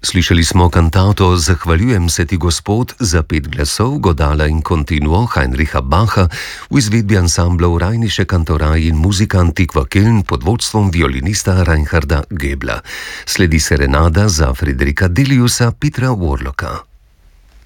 Slišali smo kantato Zahvaljujem se ti, Gospod, za 5 glasov, godala in continuo Heinricha Bacha v izvedbi ansamblov Rajnische Kantorei in Muzika Antiqua Köln pod vodstvom violinista Reinharda Goebla. Sledi serenada za Friederika Deliusa Petra Warlocka.